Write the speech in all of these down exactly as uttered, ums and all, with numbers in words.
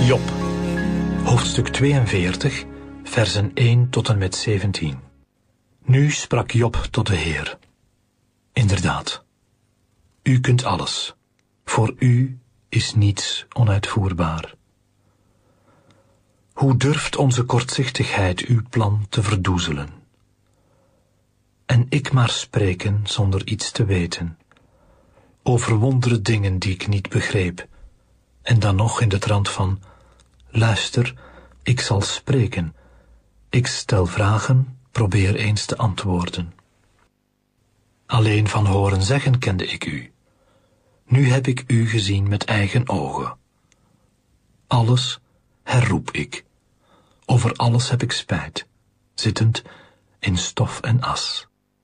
Job, hoofdstuk tweeënveertig, versen één tot en met zeventien. Nu sprak Job tot de Heer. Inderdaad, u kunt alles. Voor u is niets onuitvoerbaar. Hoe durft onze kortzichtigheid uw plan te verdoezelen? En ik maar spreken zonder iets te weten, over wondere dingen die ik niet begreep, en dan nog in de trant van, luister, ik zal spreken, ik stel vragen, probeer eens te antwoorden. Alleen van horen zeggen kende ik u, nu heb ik u gezien met eigen ogen. Alles herroep ik, over alles heb ik spijt, zittend in stof en as.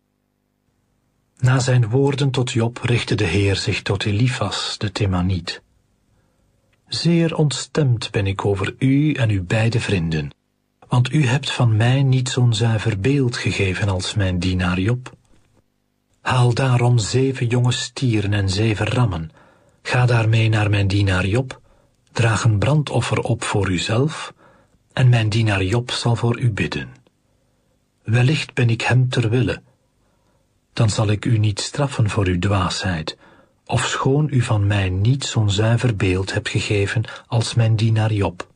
Na zijn woorden tot Job richtte de Heer zich tot Elifas de Temaniet. Zeer ontstemd ben ik over u en uw beide vrienden, want u hebt van mij niet zo'n zuiver beeld gegeven als mijn dienaar Job. Haal daarom zeven jonge stieren en zeven rammen, ga daarmee naar mijn dienaar Job, draag een brandoffer op voor uzelf, en mijn dienaar Job zal voor u bidden. Wellicht ben ik hem ter wille, dan zal ik u niet straffen voor uw dwaasheid, ofschoon u van mij niet zo'n zuiver beeld hebt gegeven als mijn dienaar Job.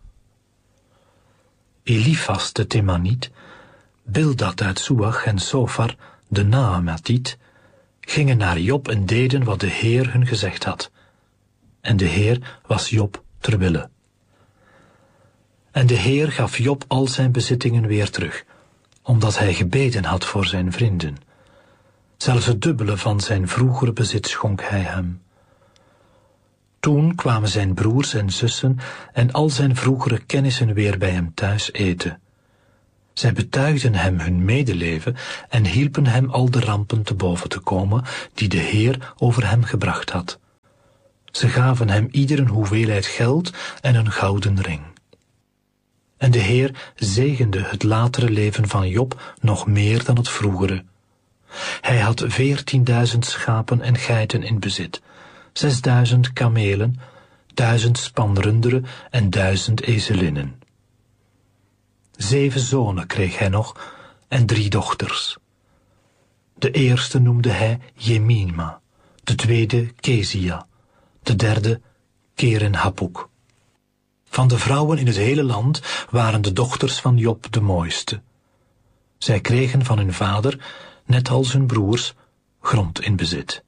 Elifas de Temaniet, Bildad uit Suach en Sofar de Naamatiet gingen naar Job en deden wat de Heer hun gezegd had. En de Heer was Job ter wille. En de Heer gaf Job al zijn bezittingen weer terug, omdat hij gebeden had voor zijn vrienden. Zelfs het dubbele van zijn vroegere bezit schonk hij hem. Toen kwamen zijn broers en zussen en al zijn vroegere kennissen weer bij hem thuis eten. Zij betuigden hem hun medeleven en hielpen hem al de rampen te boven te komen die de Heer over hem gebracht had. Ze gaven hem ieder een hoeveelheid geld en een gouden ring. En de Heer zegende het latere leven van Job nog meer dan het vroegere. Hij had veertienduizend schapen en geiten in bezit, zesduizend kamelen, duizend spanrunderen en duizend ezelinnen. Zeven zonen kreeg hij nog en drie dochters. De eerste noemde hij Jemima, de tweede Kezia, de derde Keren-Hapuk. Van de vrouwen in het hele land waren de dochters van Job de mooiste. Zij kregen van hun vader, net als hun broers, grond in bezit.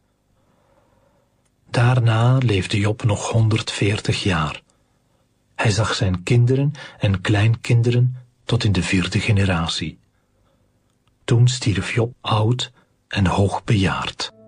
Daarna leefde Job nog honderdveertig jaar. Hij zag zijn kinderen en kleinkinderen tot in de vierde generatie. Toen stierf Job oud en hoogbejaard.